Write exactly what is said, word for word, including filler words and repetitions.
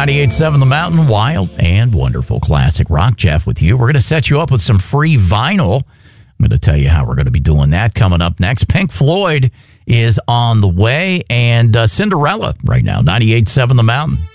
ninety-eight point seven The Mountain, wild and wonderful classic rock. Jeff with you. We're going to set you up with some free vinyl. I'm going to tell you how we're going to be doing that coming up next. Pink Floyd is on the way, and uh, Cinderella right now, ninety-eight point seven The Mountain.